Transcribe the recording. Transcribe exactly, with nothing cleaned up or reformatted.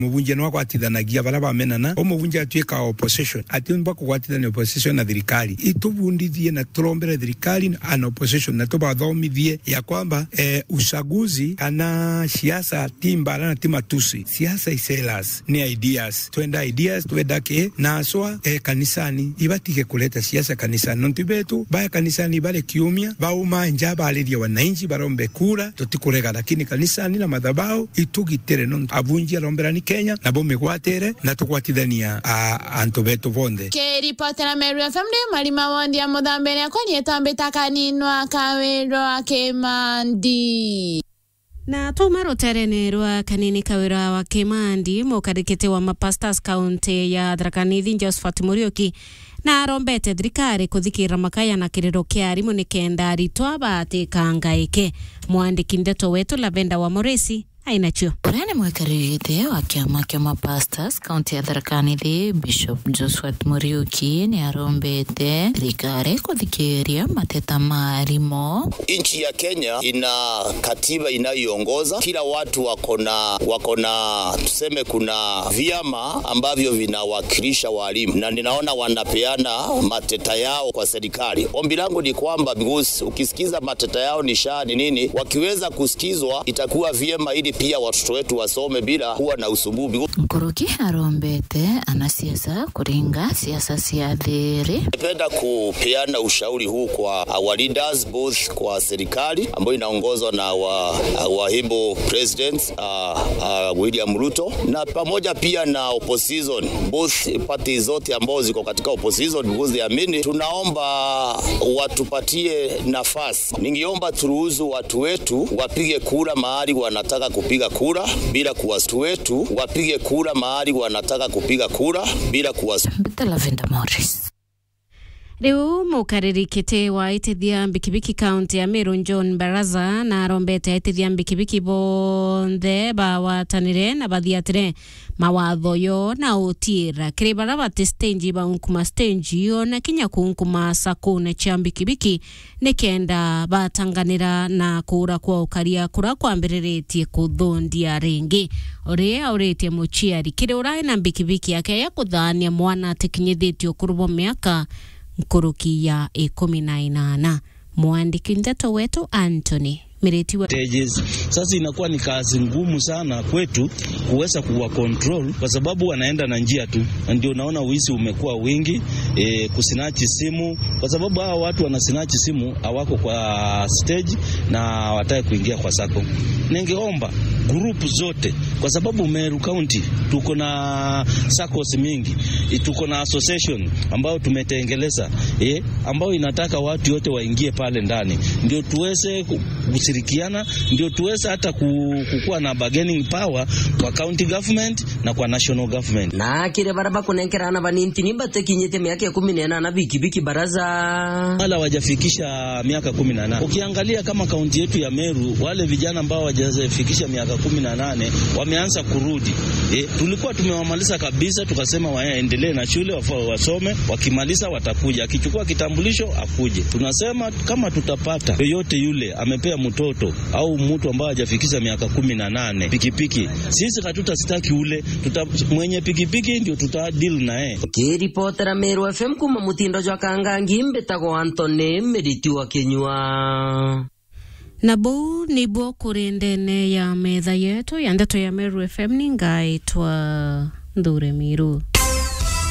mubunge no kwatithanagia bara bamenana o mubunge atuika opposition atimba kwatithania opposition na thirikari itubundithie na turombere thirikari na opposition na tubathomithie ya kwamba eh, uchaguzi kana siasa timbara na timatusi siasa iselas ni ideas twenda ideas twenda ke na swa eh, kanisani ibatige kuleta siasa kanisani nontibetu baya kanisani bale kiumia bauma njaba alidia wananchi barombe kura totikurega lakini kanisani na madhabao itugitere non abunji romberani Kenya na bombe gwatere na tukwatithania antobeto bonde ke ripota na Meru F M de malima wondi ya modambele akoni etambe takaninwa kawero akemandi na tumaro terene rwa kanini kawira wa Kimandi mukarikete wa mapastas county ya Tharaka-Nithi Josephat Muriuki na rombete thirikari kuthikira makaya na kiriro kia arimu ni kenda ritwa batikangaike mwandiki ndeto wetu Lavenda wa Moresi ainacho Urane mwekarite wa kiama kia mapastas county ya Tharaka-Nithi Bishop Josephat Muriuki ni arombete thirikari kuthikiria mateta marimo. Nchi ya Kenya ina katiba inayoongoza, kila watu wakona wakona tuseme kuna vyama ambavyo vinawakilisha walimu na ninaona wanapeana mateta yao kwa serikali. Ombi langu ni kwamba because ukisikiza mateta yao ni shani nini, wakiweza kusikizwa itakuwa vyema ili pia watoto wetu wasome bila kuwa na usumbufu. Mkuruki arombete anasiasa kuringa siasa sia thiri. Napenda kupeana ushauri huu kwa our leaders both kwa serikali ambayo inaongozwa na wa, wa himbo president uh, uh, William Ruto na pamoja pia na opposition both parties zote ambazo ziko katika opposition because they amini, tunaomba watupatie nafasi. Ningeomba turuhusu watu wetu wapige kura mahali wanataka kupiga kura bila kuwastu wetu wapige kura mahali wanataka kupiga kura bila kuwastu. Lavenda Morris. Riu mukaririkite wa itithia mbikibiki county ya Meru John Baraza na rombete itithia mbikibiki bonde ba watanire na bathiatire mawatho yo na utira kiribara bate stage ba unkuma stage yo na kinya kunkuma sakune cha mbikibiki nikenda batanganira na kura kwa ukaria kura kwambiriretie kuthondia ringi ore auretie muchiari kire urai na mbikibiki yake ya kuthania mwana tekinyithitio kurubo miaka Nkuruki ya ikumi na inana. Mwandiki ndeto wetu Anthony Mireti wa stages. Sasa inakuwa ni kazi ngumu sana kwetu kuweza kuwa control kwa sababu wanaenda na njia tu. Ndio naona wizi umekuwa wingi, e, kusinachi simu kwa sababu hawa watu wanasinachi simu hawako kwa stage na hawataka kuingia kwa sako. Ningeomba group zote kwa sababu Meru County tuko na sakos mingi, e, tuko na association ambao tumetengeleza eh ambao inataka watu wote waingie pale ndani ndio tuweze kushirikiana, ndio tuweze hata kukua na bargaining power kwa county government na kwa national government. Na kire baraba kunenkerana baninti ni batekinyete miaka kumi na nane biki biki baraza wala wajafikisha miaka kumi na nane. Ukiangalia kama kaunti yetu ya Meru wale vijana ambao wajafikisha miaka kumi na nane wameanza kurudi. E, tulikuwa tumewamaliza kabisa tukasema waendelee na shule wasome, wakimaliza watakuja, akichukua kitambulisho akuje. Tunasema kama tutapata yoyote yule amepea mtoto au mtu ambaye hajafikisha miaka kumi na nane pikipiki, sisi hatutasitaki ule, tuta mwenye pikipiki ndio tuta deal naye. Ki reporter Meru F M kuma mutindo jwa kangangi mbetago Anthony Mireti wa Kenywa. Nabu nibo kurendene ya medha yetu ya ndeto ya Meru F M ningaitwa Ndure Miru.